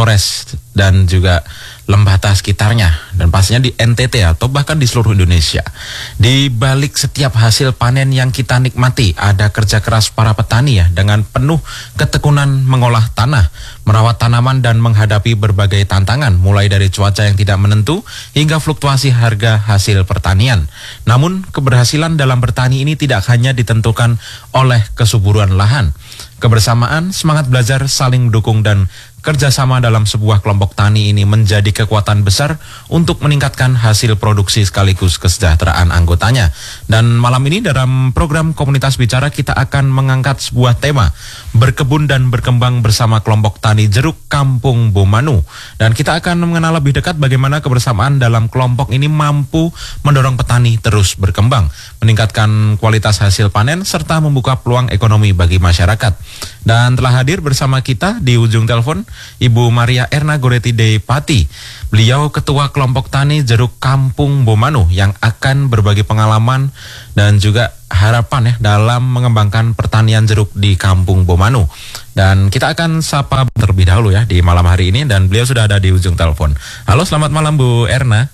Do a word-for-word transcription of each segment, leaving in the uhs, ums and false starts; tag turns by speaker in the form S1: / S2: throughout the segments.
S1: Flores dan juga Lembata sekitarnya, dan pastinya di N T T atau bahkan di seluruh Indonesia. Di balik setiap hasil panen yang kita nikmati, ada kerja keras para petani ya, dengan penuh ketekunan mengolah tanah, merawat tanaman dan menghadapi berbagai tantangan, mulai dari cuaca yang tidak menentu hingga fluktuasi harga hasil pertanian. Namun keberhasilan dalam bertani ini tidak hanya ditentukan oleh kesuburan lahan. Kebersamaan, semangat belajar, saling mendukung dan kerjasama dalam sebuah kelompok tani ini menjadi kekuatan besar untuk meningkatkan hasil produksi sekaligus kesejahteraan anggotanya. Dan malam ini dalam program Komunitas Bicara kita akan mengangkat sebuah tema, berkebun dan berkembang bersama kelompok tani jeruk Kampung Bomanu. Dan kita akan mengenal lebih dekat bagaimana kebersamaan dalam kelompok ini mampu mendorong petani terus berkembang, meningkatkan kualitas hasil panen serta membuka peluang ekonomi bagi masyarakat. Dan telah hadir bersama kita di ujung telepon Ibu Maria Erna Goretide Pati. Beliau Ketua Kelompok Tani Jeruk Kampung Bomanu yang akan berbagi pengalaman dan juga harapan ya dalam mengembangkan pertanian jeruk di Kampung Bomanu. Dan kita akan sapa terlebih dahulu ya di malam hari ini, dan beliau sudah ada di ujung telepon. Halo, selamat malam Bu Erna.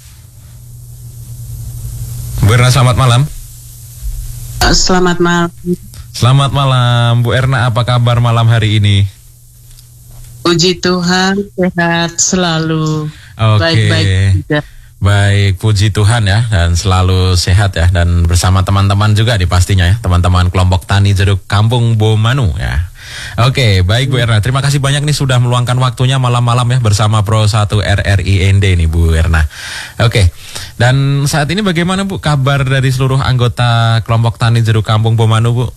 S1: Bu Erna, selamat malam.
S2: Selamat malam.
S1: Selamat malam Bu Erna, apa kabar malam hari ini?
S2: Puji Tuhan, sehat selalu.
S1: Oke.
S2: Baik-baik juga.
S1: Baik, puji Tuhan ya, dan selalu sehat ya, dan bersama teman-teman juga di pastinya ya, teman-teman kelompok tani jeruk Kampung Bomanu ya. Oke, baik Bu Erna, terima kasih banyak nih sudah meluangkan waktunya malam-malam ya bersama Pro satu R R I N D nih Bu Erna. Oke, dan saat ini bagaimana Bu kabar dari seluruh anggota kelompok tani jeruk Kampung Bomanu Bu?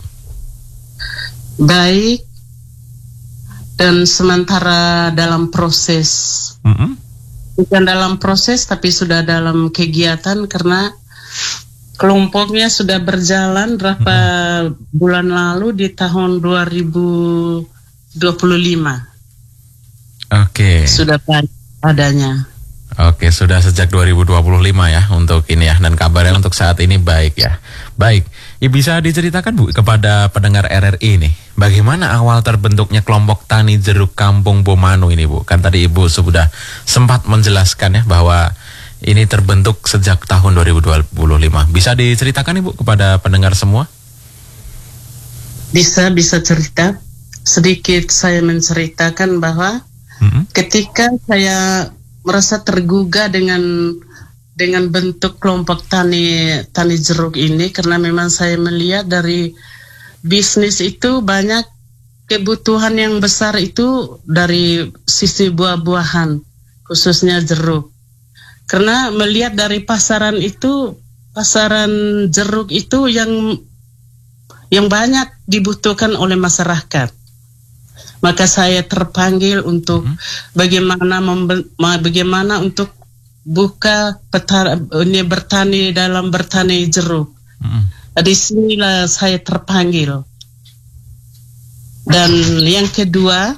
S2: Baik, dan sementara dalam proses,
S1: Mm-hmm.
S2: bukan dalam proses tapi sudah dalam kegiatan, karena kelompoknya sudah berjalan berapa mm-hmm. bulan lalu di tahun dua ribu dua puluh lima.
S1: Oke.
S2: Sudah adanya.
S1: Oke, sudah sejak dua ribu dua puluh lima ya untuk ini ya, dan kabarnya untuk saat ini baik ya. Baik, Ibu bisa diceritakan Bu kepada pendengar R R I ini, bagaimana awal terbentuknya kelompok tani jeruk Kampung Bomanu ini Bu? Kan tadi Ibu sudah sempat menjelaskan ya bahwa ini terbentuk sejak tahun dua ribu dua puluh lima. Bisa diceritakan Ibu kepada pendengar semua?
S2: Bisa, bisa cerita. Sedikit saya menceritakan bahwa mm-hmm. ketika saya merasa tergugah dengan dengan bentuk kelompok tani tani jeruk ini, karena memang saya melihat dari bisnis itu banyak kebutuhan yang besar itu dari sisi buah-buahan, khususnya jeruk. Karena melihat dari pasaran itu, pasaran jeruk itu yang yang banyak dibutuhkan oleh masyarakat. Maka saya terpanggil untuk hmm. bagaimana membe- bagaimana untuk buka petar- ini bertani dalam bertani jeruk. Hmm. Di sinilah saya terpanggil. Dan yang kedua,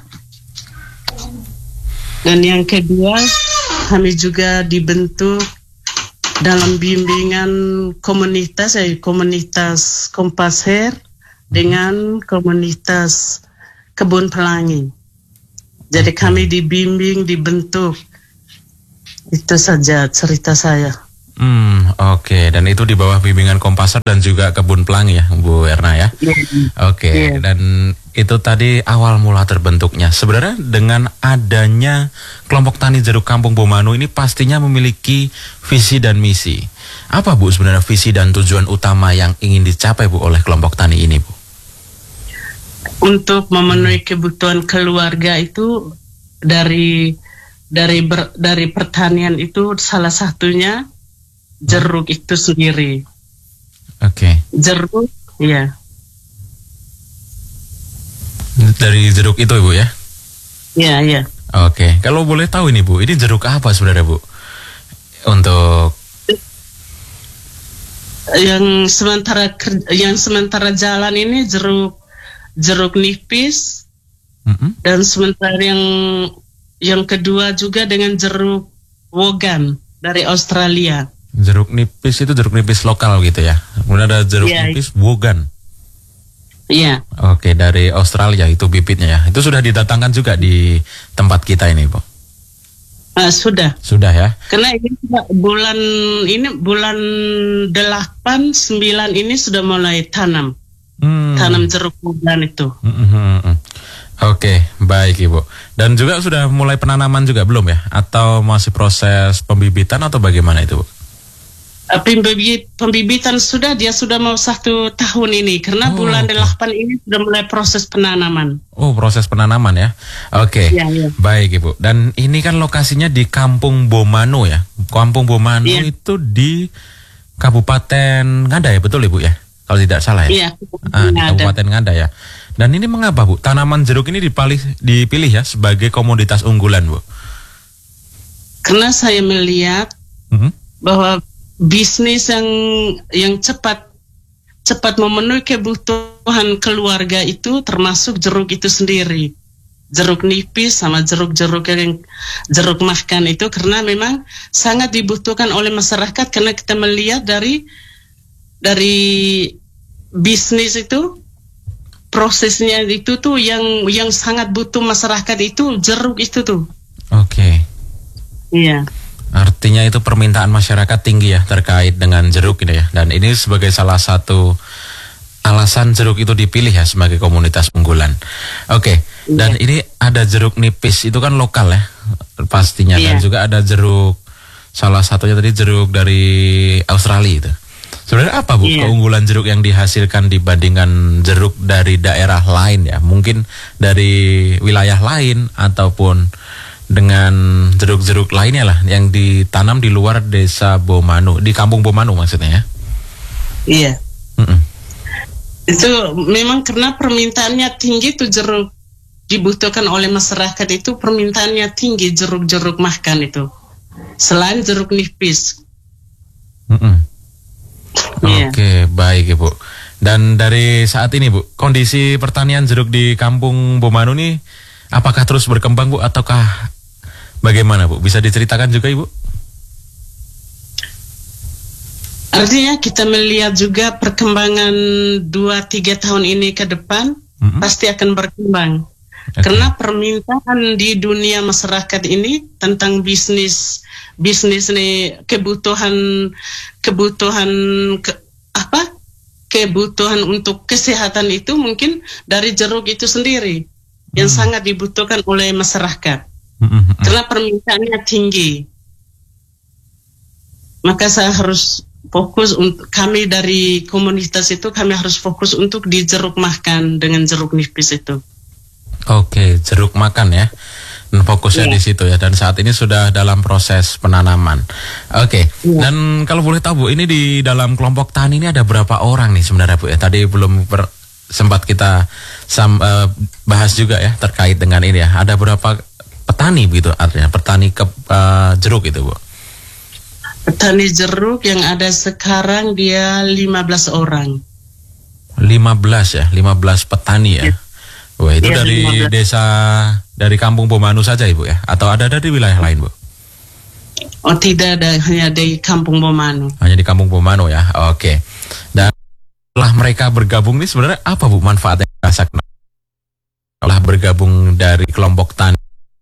S2: dan yang kedua kami juga dibentuk dalam bimbingan komunitas, ya, komunitas Kompasher hmm. dengan komunitas Kebun Pelangi. Jadi kami dibimbing, dibentuk. Itu saja cerita saya.
S1: Hmm, oke. Okay. Dan itu di bawah bimbingan Kompasher dan juga Kebun Pelangi ya, Bu Erna ya. Yeah. Oke. Okay. Yeah. Dan itu tadi awal mula terbentuknya. Sebenarnya dengan adanya kelompok tani jeruk Kampung Bomanu ini pastinya memiliki visi dan misi. Apa Bu sebenarnya visi dan tujuan utama yang ingin dicapai Bu oleh kelompok tani ini Bu?
S2: Untuk memenuhi kebutuhan keluarga itu dari dari ber, dari pertanian itu salah satunya jeruk itu sendiri.
S1: Oke. Okay.
S2: Jeruk, ya.
S1: Dari jeruk itu Ibu ya?
S2: Iya, iya.
S1: Oke. Okay. Kalau boleh tahu ini Bu, ini jeruk apa sebenarnya Bu? Untuk
S2: yang sementara yang sementara jalan ini jeruk jeruk nipis, mm-hmm. dan sementara yang yang kedua juga dengan jeruk wogan dari Australia.
S1: Jeruk nipis itu jeruk nipis lokal gitu ya. Kemudian ada jeruk yeah, nipis wogan.
S2: Iya.
S1: Oke, dari Australia itu bibitnya ya. Itu sudah didatangkan juga di tempat kita ini, Bu?
S2: Uh, sudah.
S1: Sudah ya.
S2: Karena ini bulan ini bulan delapan sembilan ini sudah mulai tanam. Hmm. Tanam jeruk bulan itu.
S1: Hmm, hmm, hmm. Oke, baik Ibu. Dan juga sudah mulai penanaman juga belum ya? Atau masih proses pembibitan atau bagaimana itu, Bu?
S2: Pembibit, pembibitan sudah, dia sudah mau satu tahun ini karena oh, bulan okay. delapan ini sudah mulai proses penanaman.
S1: Oh, proses penanaman ya. Oke. Okay.
S2: Ya, ya.
S1: Baik Ibu. Dan ini kan lokasinya di Kampung Bomano ya. Kampung Bomano ya. Itu di Kabupaten Ngada ya, betul Ibu ya? Kalau tidak salah ya.
S2: Iya.
S1: Ah, di Kabupaten Ngada ya. Dan ini mengapa Bu? Tanaman jeruk ini dipilih dipilih ya sebagai komoditas unggulan, Bu?
S2: Karena saya melihat mm-hmm. bahwa bisnis yang yang cepat cepat memenuhi kebutuhan keluarga itu termasuk jeruk itu sendiri, jeruk nipis sama jeruk-jeruk yang jeruk makan itu, karena memang sangat dibutuhkan oleh masyarakat, karena kita melihat dari dari bisnis itu prosesnya itu tuh yang yang sangat butuh masyarakat itu jeruk itu tuh.
S1: Oke. Okay.
S2: Iya.
S1: Artinya itu permintaan masyarakat tinggi ya terkait dengan jeruk ini ya. Dan ini sebagai salah satu alasan jeruk itu dipilih ya sebagai komunitas unggulan. Oke, okay. Dan yeah. ini ada jeruk nipis, itu kan lokal ya pastinya. Yeah. Dan juga ada jeruk, salah satunya tadi jeruk dari Australia itu. Sebenarnya apa Bu yeah. keunggulan jeruk yang dihasilkan dibandingkan jeruk dari daerah lain ya? Mungkin dari wilayah lain ataupun dengan jeruk-jeruk lainnya lah yang ditanam di luar desa Bomano, di Kampung Bomano maksudnya ya?
S2: Iya.
S1: Mm-mm.
S2: Itu memang karena permintaannya tinggi tuh jeruk, dibutuhkan oleh masyarakat itu permintaannya tinggi jeruk-jeruk makan itu. Selain jeruk nipis.
S1: Mm-mm.
S2: Iya.
S1: Oke, baik Ibu. Dan dari saat ini Bu, kondisi pertanian jeruk di Kampung Bomano ini apakah terus berkembang Bu ataukah bagaimana Bu? Bisa diceritakan juga Ibu?
S2: Artinya kita melihat juga perkembangan dua tiga tahun ini ke depan mm-hmm. pasti akan berkembang. Okay. Karena permintaan di dunia masyarakat ini tentang bisnis bisnis nih kebutuhan kebutuhan ke, apa? kebutuhan untuk kesehatan itu mungkin dari jeruk itu sendiri yang mm. sangat dibutuhkan oleh masyarakat. Mm-hmm. Karena permintaannya tinggi. Maka saya harus fokus untuk kami dari komunitas itu kami harus fokus untuk di jeruk makan dengan jeruk nipis itu.
S1: Oke, jeruk makan ya. Dan fokusnya yeah. di situ ya. Dan saat ini sudah dalam proses penanaman. Oke. Yeah. Dan kalau boleh tahu Bu, ini di dalam kelompok tani ini ada berapa orang nih sebenarnya Bu ya? Tadi belum ber, sempat kita sam, uh, bahas juga ya terkait dengan ini ya. Ada berapa petani begitu artinya? Petani ke uh, jeruk itu Bu?
S2: Petani jeruk yang ada sekarang dia lima belas orang.
S1: lima belas ya, lima belas petani ya. Yeah. Wah, itu ya, dari lima belas. Desa, dari Kampung Bomano saja Ibu ya? Atau ada dari wilayah lain Bu?
S2: Oh tidak, ada hanya di Kampung Bomano.
S1: Hanya di Kampung Bomano ya, oke. Dan setelah mereka bergabung ini sebenarnya apa Bu manfaat yang dirasakan? Setelah bergabung dari kelompok tani?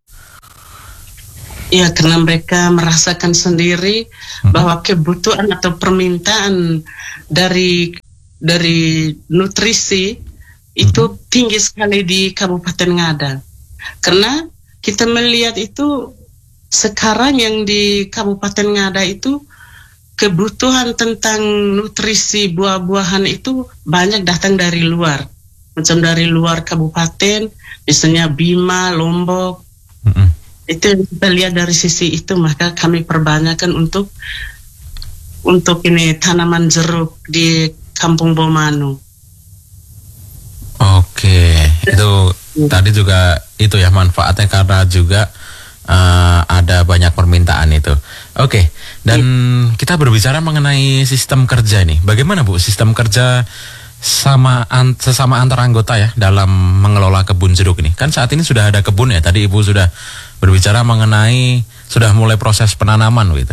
S2: Ya karena mereka merasakan sendiri hmm. bahwa kebutuhan atau permintaan dari dari nutrisi itu hmm. tinggi sekali di Kabupaten Ngada. Karena kita melihat itu sekarang yang di Kabupaten Ngada itu kebutuhan tentang nutrisi buah-buahan itu banyak datang dari luar. Macam dari luar kabupaten, misalnya Bima, Lombok. Hmm. Itu yang kita lihat dari sisi itu, maka kami perbanyakkan untuk untuk ini tanaman jeruk di Kampung Bomano.
S1: Oke, itu tadi juga itu ya manfaatnya karena juga uh, ada banyak permintaan itu. Oke, dan ya. Kita berbicara mengenai sistem kerja nih. Bagaimana Bu sistem kerja sama an, sesama antar anggota ya dalam mengelola kebun jeruk ini? Kan saat ini sudah ada kebun ya. Tadi Ibu sudah berbicara mengenai sudah mulai proses penanaman gitu.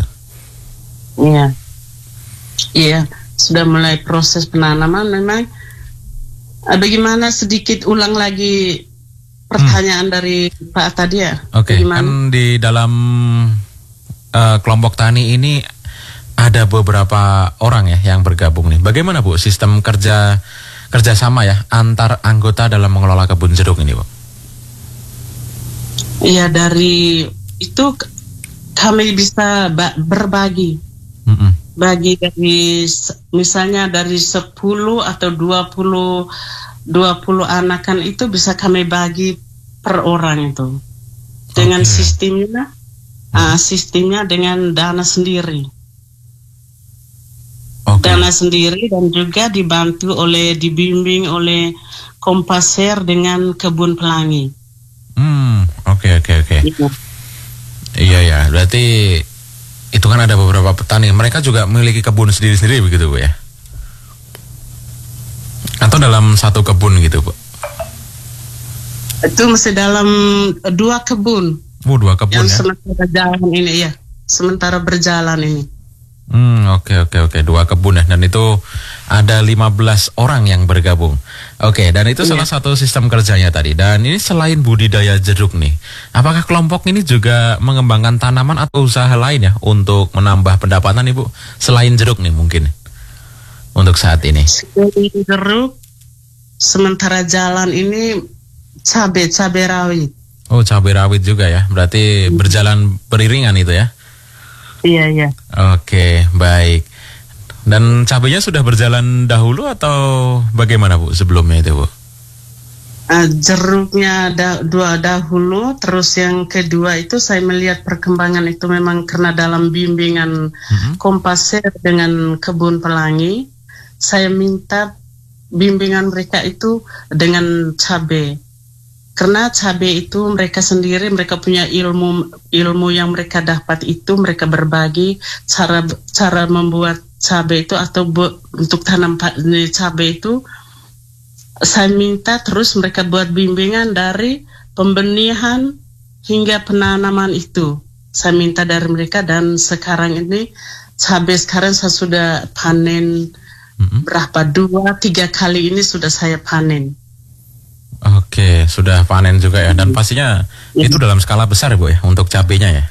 S2: Iya, iya sudah mulai proses penanaman memang. Uh, bagaimana sedikit ulang lagi pertanyaan hmm. dari Pak tadi ya?
S1: Oke, okay, kan di dalam uh, kelompok tani ini ada beberapa orang ya yang bergabung nih. Bagaimana Bu sistem kerja kerjasama ya antar anggota dalam mengelola kebun jeruk ini, Bu?
S2: Iya, dari itu kami bisa berbagi. Mm-mm. Bagi dari misalnya dari sepuluh atau dua puluh dua puluh anakan itu bisa kami bagi per orang itu. Dengan okay. sistemnya hmm. uh, sistemnya dengan dana sendiri. Okay. Dana sendiri dan juga dibantu oleh dibimbing oleh Kompaser dengan Kebun Pelangi.
S1: Hmm, oke oke oke. Iya ya, berarti itu kan ada beberapa petani, mereka juga memiliki kebun sendiri-sendiri begitu Bu ya? Atau dalam satu kebun gitu Bu?
S2: Itu masih dalam dua kebun.
S1: Oh, dua kebun
S2: yang
S1: ya?
S2: Sementara jalan ini ya, sementara berjalan ini.
S1: Hmm, oke oke oke, dua kebun ya, dan itu ada lima belas orang yang bergabung. Oke, dan itu iya. salah satu sistem kerjanya tadi. Dan ini selain budidaya jeruk nih, apakah kelompok ini juga mengembangkan tanaman atau usaha lain ya untuk menambah pendapatan Ibu? Selain jeruk nih mungkin untuk saat ini.
S2: Selain jeruk, sementara jalan ini cabai, cabai rawit.
S1: Oh, cabai rawit juga ya, berarti berjalan beriringan itu ya?
S2: Iya, iya.
S1: Oke, baik. Dan cabainya sudah berjalan dahulu atau bagaimana Bu sebelumnya itu Bu?
S2: Uh, jeruknya da dua dahulu, terus yang kedua itu saya melihat perkembangan itu memang karena dalam bimbingan mm-hmm. Kompaser dengan Kebun Pelangi, saya minta bimbingan mereka itu dengan cabai. Karena cabai itu mereka sendiri, mereka punya ilmu ilmu yang mereka dapat itu mereka berbagi cara cara membuat cabai itu atau bu, untuk tanam cabai itu. Saya minta terus mereka buat bimbingan dari pembenihan hingga penanaman itu. Saya minta dari mereka dan sekarang ini cabai sekarang saya sudah panen mm-hmm. berapa dua tiga kali ini sudah saya panen.
S1: Oke, sudah panen juga ya, dan pastinya ya. Itu dalam skala besar ya Bu ya untuk cabenya ya?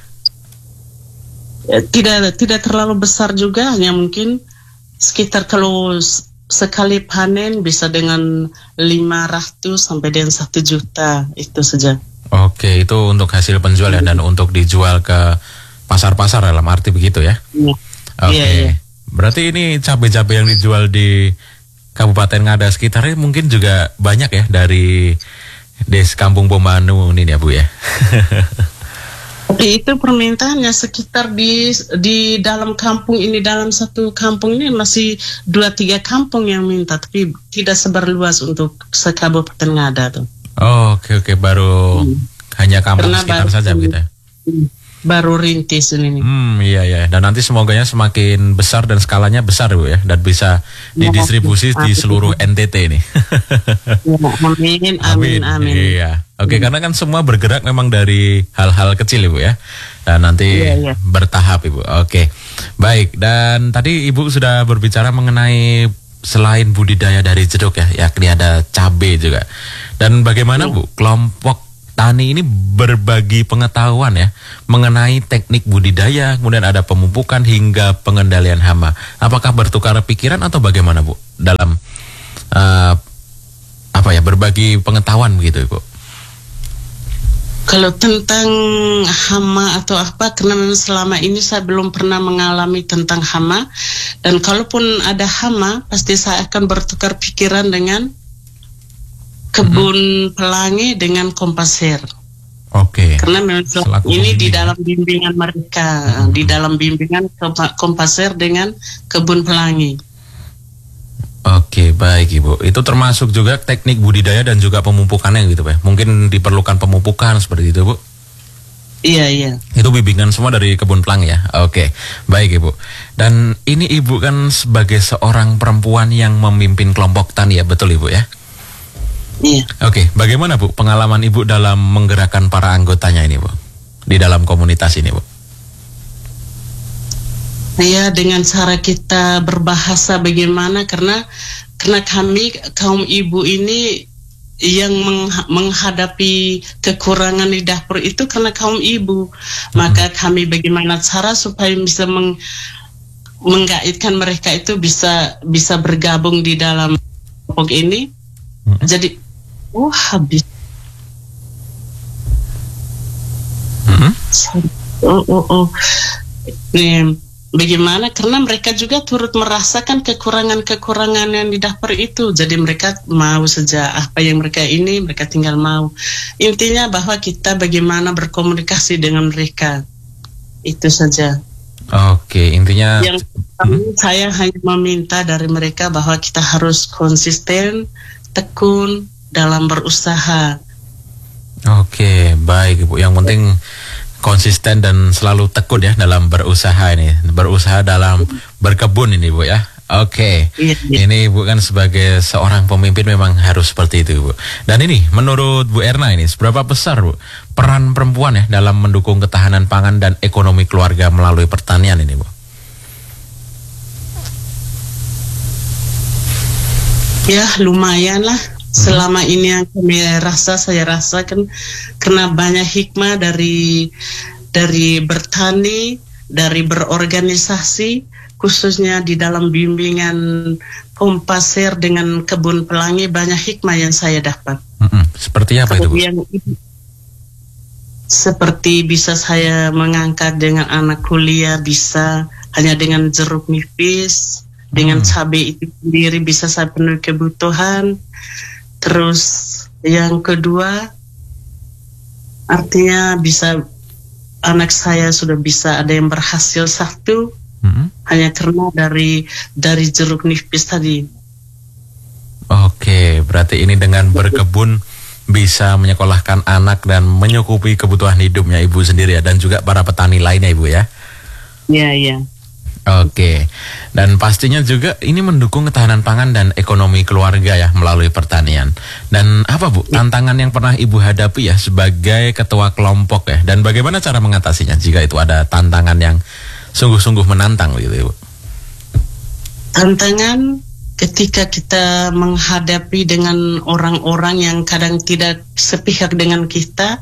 S2: Ya, tidak tidak terlalu besar juga, hanya mungkin sekitar kalau sekali panen bisa dengan lima ratus sampai dengan satu juta itu saja.
S1: Oke, itu untuk hasil penjual ya, dan untuk dijual ke pasar-pasar dalam arti begitu ya?
S2: Ya.
S1: Oke,
S2: ya, ya.
S1: Berarti ini cabai-cabai yang dijual di Kabupaten Ngada sekitarnya mungkin juga banyak ya dari Des Kampung Bomanu ini ya Bu ya.
S2: Tapi itu permintaannya sekitar di di dalam kampung ini, dalam satu kampung ini masih dua tiga kampung yang minta, tapi tidak seberluas untuk se-Kabupaten Ngada tuh.
S1: Oh, oke oke, baru hmm. hanya kampung Karena sekitar saja gitu.
S2: Baru rintis ini.
S1: Hmm, iya ya. Dan nanti semoganya semakin besar dan skalanya besar Bu ya, dan bisa didistribusi ya, di seluruh N T T ini.
S2: Ya, amin, amin, amin.
S1: Iya. Oke, hmm. karena kan semua bergerak memang dari hal-hal kecil Ibu ya. Dan nanti ya, ya. bertahap Ibu. Oke. Baik, dan tadi Ibu sudah berbicara mengenai selain budidaya dari jeruk ya, yakni ada cabai juga. Dan bagaimana ya. Bu kelompok tani ini berbagi pengetahuan ya mengenai teknik budidaya, kemudian ada pemupukan hingga pengendalian hama. Apakah bertukar pikiran atau bagaimana Bu dalam uh, apa ya berbagi pengetahuan begitu Ibu?
S2: Kalau tentang hama atau apa, karena memang selama ini saya belum pernah mengalami tentang hama, dan kalaupun ada hama pasti saya akan bertukar pikiran dengan Kebun mm-hmm. Pelangi dengan Kompaser.
S1: Oke. Okay.
S2: Karena memang ini di dalam bimbingan mereka, mm-hmm. di dalam bimbingan Kompaser dengan Kebun Pelangi.
S1: Oke, okay, baik Ibu. Itu termasuk juga teknik budidaya dan juga pemupukannya gitu Pak. Mungkin diperlukan pemupukan seperti itu Bu.
S2: Iya, iya.
S1: Itu bimbingan semua dari Kebun Pelangi ya. Oke, okay. Baik Ibu. Dan ini Ibu kan sebagai seorang perempuan yang memimpin kelompok tani ya, betul Ibu ya?
S2: Iya.
S1: Oke, bagaimana Bu pengalaman Ibu dalam menggerakkan para anggotanya ini Bu di dalam komunitas ini Bu?
S2: Ya, dengan cara kita berbahasa bagaimana, karena karena kami kaum ibu ini yang meng- menghadapi kekurangan di dapur itu karena kaum ibu. Mm-hmm. Maka kami bagaimana cara supaya bisa meng- menggaitkan mereka itu bisa bisa bergabung di dalam kelompok ini. Mm-hmm. Jadi, oh habis. Mm-hmm. Oh oh oh. Nih, bagaimana? Karena mereka juga turut merasakan kekurangan-kekurangan yang di dapur itu. Jadi mereka mau saja apa yang mereka ini, mereka tinggal mau. Intinya bahwa kita bagaimana berkomunikasi dengan mereka. Itu saja.
S1: Oke, intinya
S2: yang hmm? saya hanya meminta dari mereka bahwa kita harus konsisten, tekun dalam berusaha. Oke, baik Ibu. Yang penting konsisten dan selalu tekun ya dalam berusaha ini, berusaha dalam berkebun ini Bu ya. Oke, iya, iya. Ini Bu kan sebagai seorang pemimpin memang harus seperti itu Bu. Dan ini menurut Bu Erna ini seberapa besar Bu peran perempuan ya dalam mendukung ketahanan pangan dan ekonomi keluarga melalui pertanian ini Bu? Ya lumayan lah. Selama ini yang kami rasa, saya rasakan karena banyak hikmah dari dari bertani, dari berorganisasi, khususnya di dalam bimbingan Kompasir dengan Kebun Pelangi, banyak hikmah yang saya dapat. Mm-hmm. Seperti apa itu, Bu? Seperti bisa saya mengangkat dengan anak kuliah, bisa hanya dengan jeruk nipis, mm-hmm. dengan cabai itu sendiri bisa saya penuhi kebutuhan. Terus yang kedua, artinya bisa anak saya sudah bisa ada yang berhasil satu, mm-hmm. hanya karena dari dari jeruk nipis tadi. Oke, berarti ini dengan berkebun bisa menyekolahkan anak dan mencukupi kebutuhan hidupnya Ibu sendiri ya, dan juga para petani lainnya Ibu ya. Iya, iya. Oke, dan pastinya juga ini mendukung ketahanan pangan dan ekonomi keluarga ya melalui pertanian. Dan apa Bu tantangan yang pernah Ibu hadapi ya sebagai ketua kelompok ya, dan bagaimana cara mengatasinya jika itu ada tantangan yang sungguh-sungguh menantang gitu Ibu? Tantangan ketika kita menghadapi dengan orang-orang yang kadang tidak sepihak dengan kita,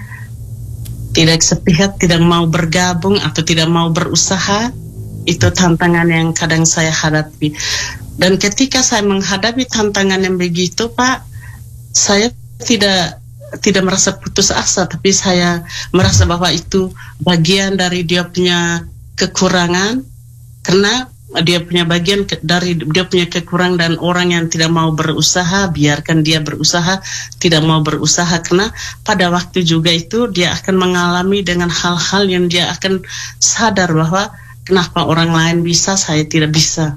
S2: tidak sepihak, tidak mau bergabung atau tidak mau berusaha. Itu tantangan yang kadang saya hadapi. Dan ketika saya menghadapi tantangan yang begitu, Pak, saya tidak tidak merasa putus asa, tapi saya merasa bahwa itu bagian dari dia punya kekurangan, karena dia punya bagian ke, dari dia punya kekurangan, dan orang yang tidak mau berusaha, biarkan dia berusaha, tidak mau berusaha, karena pada waktu juga itu dia akan mengalami dengan hal-hal yang dia akan sadar bahwa kenapa orang lain bisa, saya tidak bisa.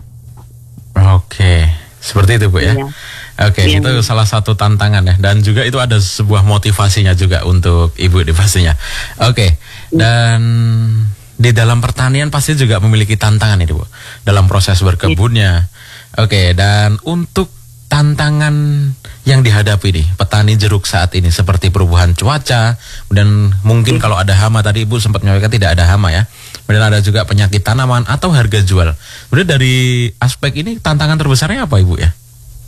S2: Oke, seperti itu Bu ya. Iya. Oke, iya. Itu salah satu tantangan ya, dan juga itu ada sebuah motivasinya juga untuk Ibu di pastinya. Oke, dan di dalam pertanian pasti juga memiliki tantangan itu Bu, dalam proses berkebunnya. Oke, dan untuk tantangan yang dihadapi nih petani jeruk saat ini seperti perubahan cuaca, dan mungkin kalau ada hama, tadi Ibu sempat menyampaikan tidak ada hama ya. Kemudian ada juga penyakit tanaman atau harga jual. Kemudian dari aspek ini tantangan terbesarnya apa Ibu ya?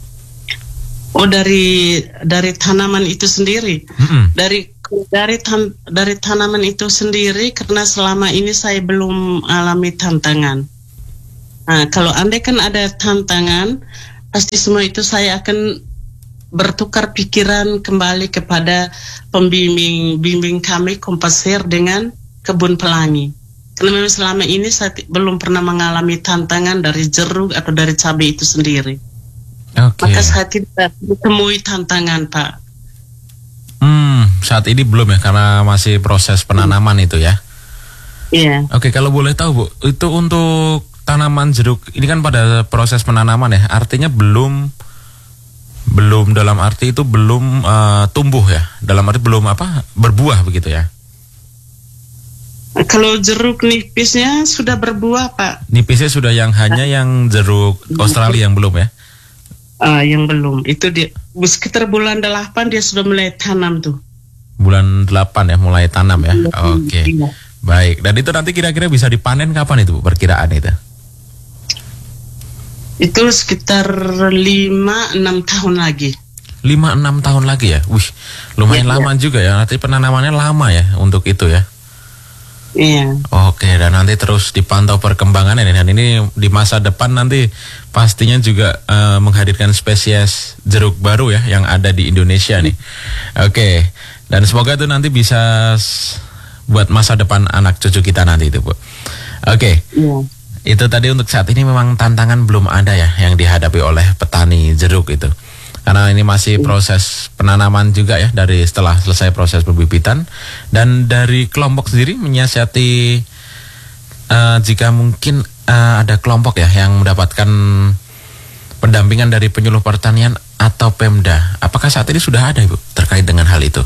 S2: Oh dari dari tanaman itu sendiri. Mm-hmm. Dari dari tan, dari tanaman itu sendiri, karena selama ini saya belum alami tantangan. Nah, kalau andai kan ada tantangan, pasti semua itu saya akan bertukar pikiran kembali kepada pembimbing bimbing kami Kompasir dengan Kebun Pelangi. Karena memang selama ini saya belum pernah mengalami tantangan dari jeruk atau dari cabai itu sendiri. Okay. Maka saya tidak ditemui tantangan, Pak. Hmm, saat ini belum ya, karena masih proses penanaman hmm. itu ya. Iya. Yeah. Oke, okay, kalau boleh tahu Bu, itu untuk tanaman jeruk ini kan pada proses penanaman ya, artinya belum belum dalam arti itu belum uh, tumbuh ya, dalam arti belum apa berbuah begitu ya. Kalau jeruk nipisnya sudah berbuah Pak. Nipisnya sudah, yang hanya yang jeruk Australia yang belum ya? Uh, yang belum. Itu dia sekitar bulan delapan dia sudah mulai tanam tuh. Bulan delapan ya mulai tanam ya. Oke. Okay. Iya. Baik. Dan itu nanti kira-kira bisa dipanen kapan itu Bu, perkiraan itu? Itu sekitar lima enam tahun lagi.
S1: lima enam tahun lagi ya? Wih, lumayan
S2: ya,
S1: lama
S2: ya.
S1: juga ya. Nanti penanamannya lama ya untuk itu ya?
S2: Iya.
S1: Oke, dan nanti terus dipantau perkembangannya. Dan ini di masa depan nanti pastinya juga uh, menghadirkan spesies jeruk baru ya yang ada di Indonesia nih. Oke, dan semoga itu nanti bisa buat masa depan anak cucu kita nanti itu, Bu. Oke.
S2: Iya.
S1: Itu tadi untuk saat ini memang tantangan belum ada ya yang dihadapi oleh petani jeruk itu. Karena ini masih proses penanaman juga ya dari setelah selesai proses pembibitan. Dan dari kelompok sendiri menyiasati uh, jika mungkin uh, ada kelompok ya yang mendapatkan pendampingan dari penyuluh pertanian atau Pemda. Apakah saat ini sudah ada, Ibu, terkait dengan hal itu?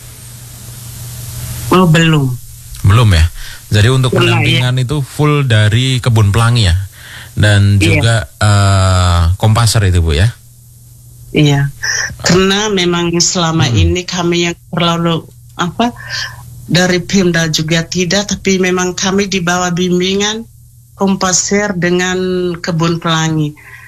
S2: Oh, belum.
S1: Belum ya? Jadi untuk
S2: Belum,
S1: pendampingan
S2: ya.
S1: itu full dari Kebun Pelangi ya, dan juga
S2: Iya.
S1: uh, Kompaser itu, Bu ya.
S2: Iya, karena memang selama hmm. ini kami yang terlalu apa dari Pemda juga tidak, tapi memang kami di bawah bimbingan Kompaser dengan Kebun Pelangi.